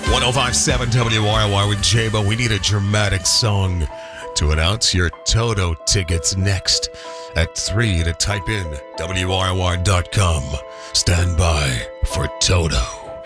1057 WRY with Jabo. We need a dramatic song to announce your Toto tickets next at 3 to type in WRY.com. Stand by for Toto.